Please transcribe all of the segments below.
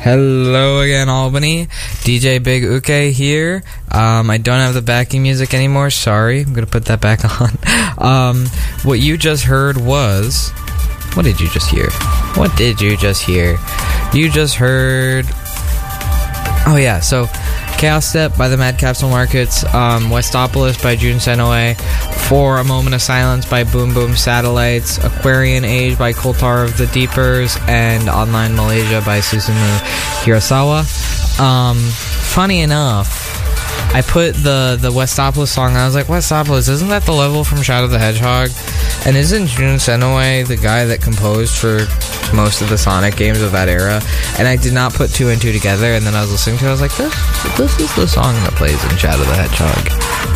Hello again, Albany. DJ Big Uke here. I don't have the backing music anymore. Sorry. I'm going to put that back on. What you just heard was... What did you just hear? What did you just hear? You just heard... Oh, yeah. So, Chaos Step by the Mad Capsule Markets. Westopolis by Jun Senoue. For a Moment of Silence by Boom Boom Satellites. Aquarian Age by Koltar of the Deepers. And Online Malaysia by Susumu Hirasawa. Funny enough, I put the Westopolis song, and I was like, Westopolis, isn't that the level from Shadow the Hedgehog? And isn't Jun Senoue the guy that composed for most of the Sonic games of that era? And I did not put two and two together, and then I was listening to it, I was like, this is the song that plays in Shadow the Hedgehog.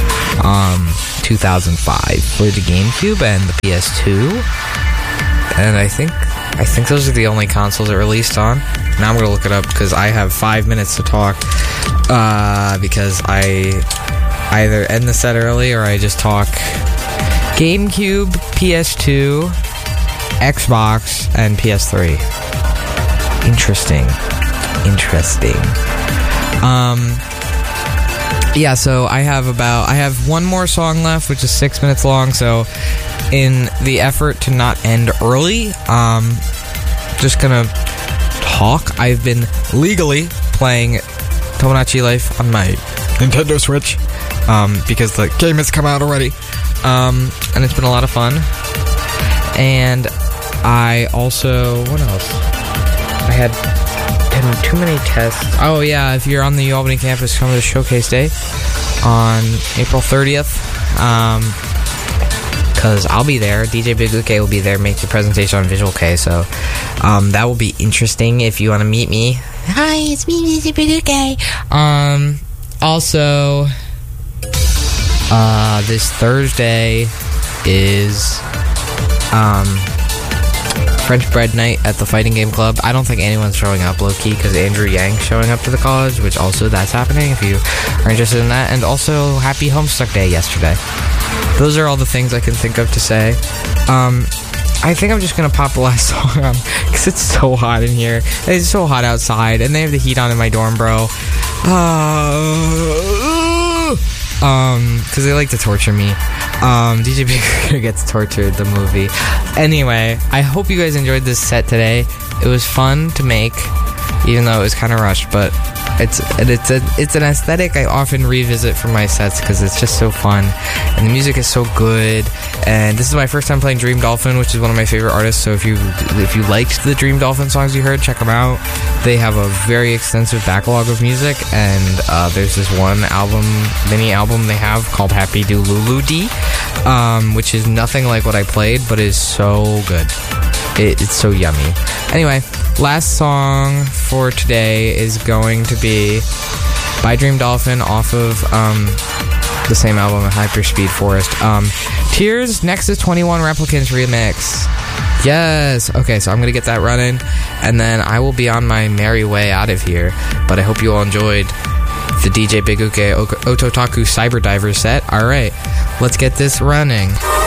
2005 for the GameCube and the PS2. And I think those are the only consoles it released on. Now I'm going to look it up because I have 5 minutes to talk. Because I either end the set early or I just talk GameCube, PS2, Xbox, and PS3. Interesting. Yeah, so I have one more song left, which is 6 minutes long, so in the effort to not end early, just gonna talk. I've been legally playing Tomodachi Life on my Nintendo Switch, because the game has come out already, and it's been a lot of fun. And I also, what else? I had too many tests. Oh yeah, if you're on the Albany campus, come to the Showcase Day on April 30th, because I'll be there. DJ Big Uke will be there, make the presentation on Visual K, so that will be interesting if you want to meet me. Hi, it's me, DJ Big Uke. Also, this Thursday is French Bread Night at the Fighting Game Club. I don't think anyone's showing up, low-key, because Andrew Yang's showing up to the college, which also that's happening if you are interested in that. And also, happy Homestuck Day yesterday. Those are all the things I can think of to say. I think I'm just going to pop the last song on, because it's so hot in here. It's so hot outside, and they have the heat on in my dorm, bro. Because they like to torture me. DJ Big gets tortured, the movie. Anyway, I hope you guys enjoyed this set today. It was fun to make, even though it was kind of rushed, but it's an aesthetic I often revisit for my sets because it's just so fun, and the music is so good. And this is my first time playing Dream Dolphin, which is one of my favorite artists, so if you liked the Dream Dolphin songs you heard, check them out. They have a very extensive backlog of music, and there's this one mini album they have called Happy Do Lulu D, which is nothing like what I played, but is so good. It's so yummy. Anyway, last song for today is going to be by Dream Dolphin off of the same album, Hyperspeed Forest. Tears Nexus 21 Replicants Remix. Yes. Okay, so I'm going to get that running, and then I will be on my merry way out of here. But I hope you all enjoyed the DJ Big Uke Ototaku Cyber Diver set. Alright, let's get this running.